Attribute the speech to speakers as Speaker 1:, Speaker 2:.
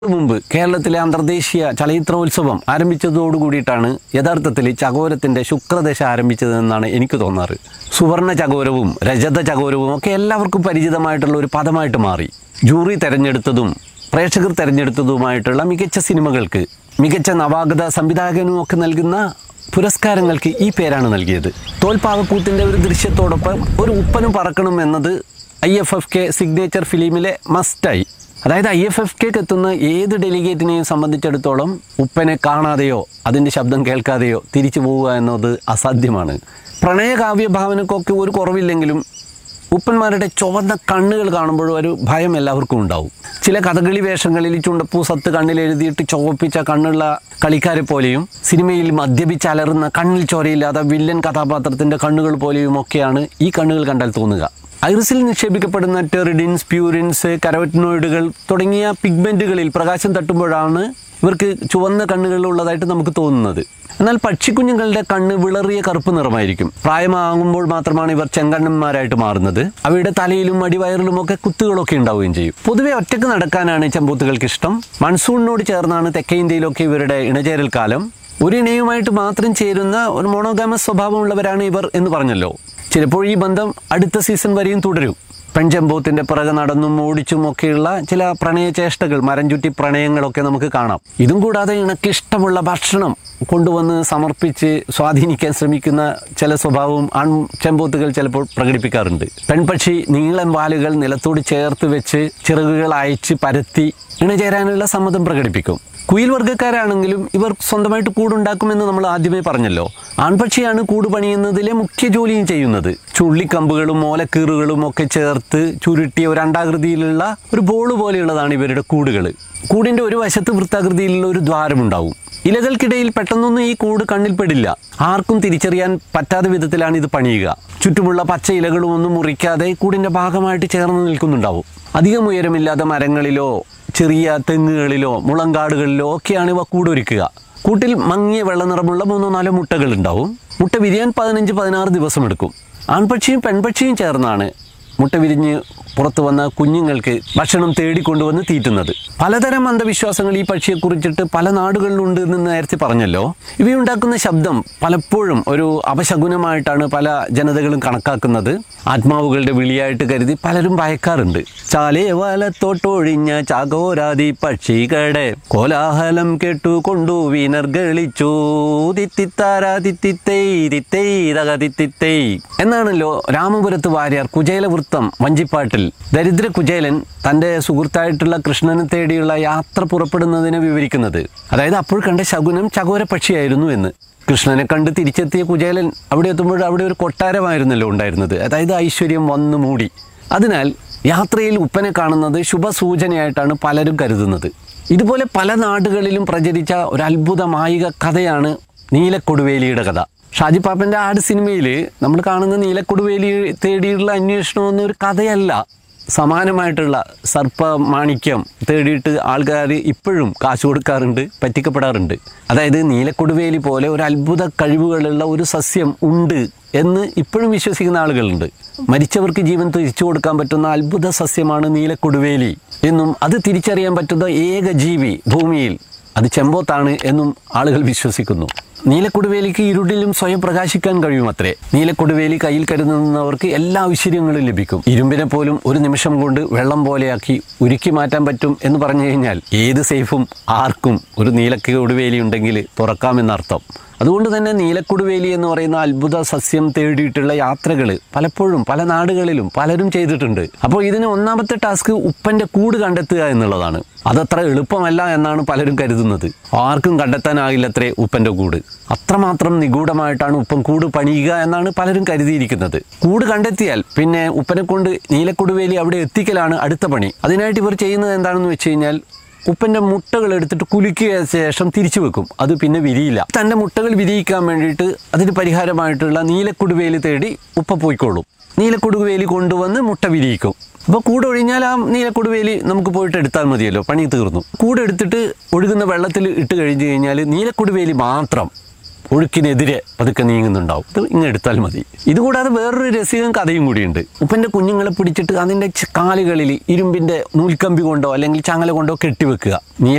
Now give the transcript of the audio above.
Speaker 1: മുമ്പ് കേരളത്തിലെ അന്തർദേശീയ ചലച്ചിത്രോത്സവം ആരംഭിച്ചതോടുകൂടിയിട്ടാണ് യഥാർത്ഥത്തിൽ ചകോരത്തിൻ്റെ ശുക്രദശ ആരംഭിച്ചതെന്നാണ് എനിക്ക് തോന്നാറ്. സുവർണ ചകോരവും രജത ചകോരവും ഒക്കെ എല്ലാവർക്കും പരിചിതമായിട്ടുള്ള ഒരു പദമായിട്ട് മാറി. ജൂറി തെരഞ്ഞെടുത്തതും പ്രേക്ഷകർ തെരഞ്ഞെടുത്തതുമായിട്ടുള്ള മികച്ച സിനിമകൾക്ക് മികച്ച നവാഗത സംവിധായകനും ഒക്കെ നൽകുന്ന പുരസ്കാരങ്ങൾക്ക് ഈ പേരാണ് നൽകിയത്. തോൽപ്പാവക്കൂത്തിൻ്റെ ഒരു ദൃശ്യത്തോടൊപ്പം ഒരു ഉപ്പനും പറക്കണം എന്നത് IFFK സിഗ്നേച്ചർ ഫിലിമിലെ മസ്റ്റായി. അതായത് IFFKക്ക് എത്തുന്ന ഏത് ഡെലിഗേറ്റിനെയും സംബന്ധിച്ചിടത്തോളം ഉപ്പനെ കാണാതെയോ അതിൻ്റെ ശബ്ദം കേൾക്കാതെയോ തിരിച്ചു പോവുക എന്നത് അസാധ്യമാണ്. പ്രണയകാവ്യ ഭാവനക്കൊക്കെ ഒരു കുറവില്ലെങ്കിലും ഉപ്പന്മാരുടെ ചുവന്ന കണ്ണുകൾ കാണുമ്പോൾ ഒരു ഭയം എല്ലാവർക്കും ഉണ്ടാവും. ചില കഥകളി വേഷങ്ങളിൽ ചുണ്ടപ്പൂ സത്ത് കണ്ണിലെഴുതിയിട്ട് ചുവപ്പിച്ച കണ്ണുള്ള കളിക്കാരെ പോലെയും സിനിമയിൽ മദ്യപിച്ച് അലറുന്ന കണ്ണിൽ ചോരയില്ലാത്ത വില്ലൻ കഥാപാത്രത്തിൻ്റെ കണ്ണുകൾ പോലെയും ഒക്കെയാണ് ഈ കണ്ണുകൾ കണ്ടാൽ തോന്നുക. ഐറിസിൽ നിക്ഷേപിക്കപ്പെടുന്ന ടെറിഡിൻസ്, പ്യൂരിൻസ്, കരോറ്റിനോയിഡുകൾ തുടങ്ങിയ പിഗ്മെൻറ്റുകളിൽ പ്രകാശം തട്ടുമ്പോഴാണ് ഇവർക്ക് ചുവന്ന കണ്ണുകളുള്ളതായിട്ട് നമുക്ക് തോന്നുന്നത്. എന്നാൽ പക്ഷിക്കുഞ്ഞുങ്ങളുടെ കണ്ണ് വിളറിയ കറുപ്പ് നിറമായിരിക്കും. പ്രായമാകുമ്പോൾ മാത്രമാണ് ഇവർ ചെങ്കണ്ണന്മാരായിട്ട് മാറുന്നത്. അവയുടെ തലയിലും അടിവയറിലുമൊക്കെ കുത്തുകളൊക്കെ ഉണ്ടാവുകയും ചെയ്യും. പൊതുവെ ഒറ്റയ്ക്ക് നടക്കാനാണ് ചെമ്പൂത്തുകൾക്ക് ഇഷ്ടം. മൺസൂണിനോട് ചേർന്നാണ് തെക്കേ ഇന്ത്യയിലൊക്കെ ഇവരുടെ ഇണചേരൽ കാലം. ഒരു ഇണയുമായിട്ട് മാത്രം ചേരുന്ന ഒരു മോണോഗാമസ് സ്വഭാവമുള്ളവരാണ് ഇവർ എന്ന് പറഞ്ഞല്ലോ. ചിലപ്പോൾ ഈ ബന്ധം അടുത്ത സീസൺ വരെയും തുടരും. പെൺചെമ്പൂത്തിൻ്റെ പിറകെ നടന്നും ഓടിച്ചും ഒക്കെയുള്ള ചില പ്രണയചേഷ്ടകൾ, മരം ചുറ്റി പ്രണയങ്ങളൊക്കെ നമുക്ക് കാണാം. ഇതും കൂടാതെ ഇണക്കിഷ്ടമുള്ള ഭക്ഷണം കൊണ്ടുവന്ന് സമർപ്പിച്ച് സ്വാധീനിക്കാൻ ശ്രമിക്കുന്ന ചില സ്വഭാവവും ചെമ്പൂത്തുകൾ ചിലപ്പോൾ പ്രകടിപ്പിക്കാറുണ്ട്. പെൺപക്ഷി നീളം വാലുകൾ നിലത്തോട് ചേർത്ത് വെച്ച് ചിറകുകൾ അയച്ച് പരത്തി ഇണചേരാനുള്ള സമ്മതം പ്രകടിപ്പിക്കും. കുയിൽ വർഗ്ഗക്കാരാണെങ്കിലും ഇവർ സ്വന്തമായിട്ട് കൂടുണ്ടാക്കുമെന്ന് നമ്മൾ ആദ്യമേ പറഞ്ഞല്ലോ. ആൺപക്ഷിയാണ് കൂട് പണിയുന്നതിലെ മുഖ്യ ജോലിയും ചെയ്യുന്നത്. ചുള്ളിക്കമ്പുകളും ഓലക്കീറുകളും ഒക്കെ ചേർത്ത് ചുരുട്ടിയ ഒരു അണ്ഡാകൃതിയിലുള്ള ഒരു ബോള് പോലെയുള്ളതാണ് ഇവരുടെ കൂടുകൾ. കൂടിൻ്റെ ഒരു വശത്ത് വൃത്താകൃതിയിലുള്ള ഒരു ദ്വാരമുണ്ടാവും. ഇലകൾക്കിടയിൽ പെട്ടെന്നൊന്നും ഈ കൂട് കണ്ണിൽപ്പെടില്ല. ആർക്കും തിരിച്ചറിയാൻ പറ്റാത്ത വിധത്തിലാണ് ഇത് പണിയുക. ചുറ്റുമുള്ള പച്ച ഇലകളും ഒന്നും മുറിക്കാതെ കൂടിൻ്റെ ഭാഗമായിട്ട് ചേർന്ന് നിൽക്കുന്നുണ്ടാവും. അധികം ഉയരമില്ലാത്ത മരങ്ങളിലോ ചെറിയ തെങ്ങുകളിലോ മുളങ്കാടുകളിലോ ഒക്കെയാണ് ഇവ കൂടൊരുക്കുക. കൂട്ടിൽ മങ്ങിയ വെള്ള നിറമുള്ള 3-4 മുട്ടകൾ ഉണ്ടാവും. മുട്ട വിരിയാൻ 15-16 ദിവസം എടുക്കും. ആൺപക്ഷിയും പെൺപക്ഷിയും ചേർന്നാണ് മുട്ട വിരിഞ്ഞ് പുറത്തു വന്ന കുഞ്ഞുങ്ങൾക്ക് ഭക്ഷണം തേടിക്കൊണ്ടുവന്ന് തീറ്റുന്നത്. പലതരം അന്ധവിശ്വാസങ്ങൾ ഈ പക്ഷിയെക്കുറിച്ചിട്ട് പല നാടുകളിലുണ്ട് എന്ന് നേരത്തെ പറഞ്ഞല്ലോ. ഇവയുണ്ടാക്കുന്ന ശബ്ദം പലപ്പോഴും ഒരു അപശകുനമായിട്ടാണ് പല ജനതകളും കണക്കാക്കുന്നത്. ആത്മാവുകളുടെ വിളിയായിട്ട് കരുതി പലരും ഭയക്കാറുണ്ട്. ചാലേ വലത്തോട്ടൊഴിഞ്ഞ ചാകോരാതി പക്ഷികളുടെ കോലാഹലം കേട്ടുകൊണ്ടു വിനർഗളിച്ചു തിത്തിത്താരാ തിത്തിത്തൈ തിത്തൈ തക തിത്തിത്തൈ എന്നാണല്ലോ രാമപുരത്ത് വാര്യർ കുചേലവൃത്തം വഞ്ചിപ്പാട്ടിൽ ദരിദ്ര കുചേലൻ തൻ്റെ സുഹൃത്തായിട്ടുള്ള കൃഷ്ണനെ തേടിയുള്ള യാത്ര പുറപ്പെടുന്നതിനെ വിവരിക്കുന്നത്. അതായത് അപ്പോൾ കണ്ട ശകുനം ചകോര പക്ഷിയായിരുന്നു എന്ന്. കൃഷ്ണനെ കണ്ട് തിരിച്ചെത്തിയ കുചേലൻ അവിടെ എത്തുമ്പോൾ അവിടെ ഒരു കൊട്ടാരമായിരുന്നല്ലോ ഉണ്ടായിരുന്നത്. അതായത് ഐശ്വര്യം വന്നു മൂടി. അതിനാൽ യാത്രയിൽ ഉപ്പനെ കാണുന്നത് ശുഭസൂചനയായിട്ടാണ് പലരും കരുതുന്നത്. ഇതുപോലെ പല നാടുകളിലും പ്രചരിച്ച ഒരു അത്ഭുത മായിക കഥയാണ് നീലക്കൊടുവേലിയുടെ കഥ. ഷാജി പാപ്പൻ്റെ ആട് സിനിമയിൽ നമ്മൾ കാണുന്ന നീലക്കൊടുവേലി തേടിയിട്ടുള്ള അന്വേഷണം എന്നൊരു കഥയല്ല. സമാനമായിട്ടുള്ള സർപ്പമാണിക്യം തേടിയിട്ട് ആൾക്കാർ ഇപ്പോഴും കാശ് കൊടുക്കാറുണ്ട്, പറ്റിക്കപ്പെടാറുണ്ട്. അതായത് നീലക്കൊടുവേലി പോലെ ഒരു അത്ഭുത കഴിവുകളുള്ള ഒരു സസ്യം ഉണ്ട് എന്ന് ഇപ്പോഴും വിശ്വസിക്കുന്ന ആളുകളുണ്ട്. മരിച്ചവർക്ക് ജീവൻ തിരിച്ചു കൊടുക്കാൻ പറ്റുന്ന അത്ഭുത സസ്യമാണ് നീലക്കൊടുവേലി എന്നും അത് തിരിച്ചറിയാൻ പറ്റുന്ന ഏക ജീവി ഭൂമിയിൽ അത് ചെമ്പോത്താണ് എന്നും ആളുകൾ വിശ്വസിക്കുന്നു. നീലക്കൊടുവേലിക്ക് ഇരുട്ടിലും സ്വയം പ്രകാശിക്കാൻ കഴിയുമത്രേ. നീലക്കൊടുവേലി കയ്യിൽ കരുതുന്നവർക്ക് എല്ലാ ഐശ്വര്യങ്ങളും ലഭിക്കും. ഇരുമ്പിനെ പോലും ഒരു നിമിഷം കൊണ്ട് വെള്ളം പോലെയാക്കി ഉരുക്കി മാറ്റാൻ പറ്റും എന്ന് പറഞ്ഞു കഴിഞ്ഞാൽ ഏത് സേഫും ആർക്കും ഒരു നീലക്കൊടുവേലി ഉണ്ടെങ്കിൽ തുറക്കാമെന്നർത്ഥം. അതുകൊണ്ട് തന്നെ നീലക്കൊടുവേലി എന്ന് പറയുന്ന അത്ഭുത സസ്യം തേടിയിട്ടുള്ള യാത്രകൾ പലപ്പോഴും പല നാടുകളിലും പലരും ചെയ്തിട്ടുണ്ട്. അപ്പോൾ ഇതിന് ഒന്നാമത്തെ ടാസ്ക് ഉപ്പൻ്റെ കൂട് കണ്ടെത്തുക എന്നുള്ളതാണ്. അതത്ര എളുപ്പമല്ല എന്നാണ് പലരും കരുതുന്നത്. ആർക്കും കണ്ടെത്താനാകില്ലത്രേ ഉപ്പൻ്റെ കൂട്. അത്രമാത്രം നിഗൂഢമായിട്ടാണ് ഉപ്പൻ കൂട് പണിയുക എന്നാണ് പലരും കരുതിയിരിക്കുന്നത്. കൂട് കണ്ടെത്തിയാൽ പിന്നെ ഉപ്പനെ കൊണ്ട് നീലക്കൊടുവേലി അവിടെ എത്തിക്കലാണ് അടുത്ത പണി. അതിനായിട്ട് ഇവർ ചെയ്യുന്നത് എന്താണെന്ന് വെച്ച് കഴിഞ്ഞാൽ ഉപ്പൻ്റെ മുട്ടകൾ എടുത്തിട്ട് കുലുക്കിയ ശേഷം തിരിച്ചു വെക്കും. അത് പിന്നെ വിരിയില്ല. തൻ്റെ മുട്ടകൾ വിരിയിക്കാൻ വേണ്ടിയിട്ട് അതിന് പരിഹാരമായിട്ടുള്ള നീലക്കൊടുവേലി തേടി ഉപ്പ പോയിക്കോളും. നീലക്കൊടുവേലി കൊണ്ടുവന്ന് മുട്ട വിരിയിക്കും. അപ്പോൾ കൂടെ ഒഴിഞ്ഞാൽ ആ നീലക്കൊടുവേലി നമുക്ക് പോയിട്ട് എടുത്താൽ മതിയല്ലോ, പണി തീർന്നു. കൂടെ എടുത്തിട്ട് ഒഴുകുന്ന വെള്ളത്തിൽ ഇട്ട് കഴിഞ്ഞ് കഴിഞ്ഞാൽ നീലക്കൊടുവേലി മാത്രം ഒഴുക്കിനെതിരെ പതുക്കെ നീങ്ങുന്നുണ്ടാവും. ഇത് ഇങ്ങനെ എടുത്താൽ മതി. ഇതുകൂടാതെ വേറൊരു രസികം കഥയും കൂടിയുണ്ട്. ഉപ്പൻ്റെ കുഞ്ഞുങ്ങളെ പിടിച്ചിട്ട് അതിൻ്റെ കാലുകളിൽ ഇരുമ്പിൻ്റെ നൂൽക്കമ്പി കൊണ്ടോ അല്ലെങ്കിൽ ചങ്ങല കൊണ്ടോ കെട്ടിവെക്കുക.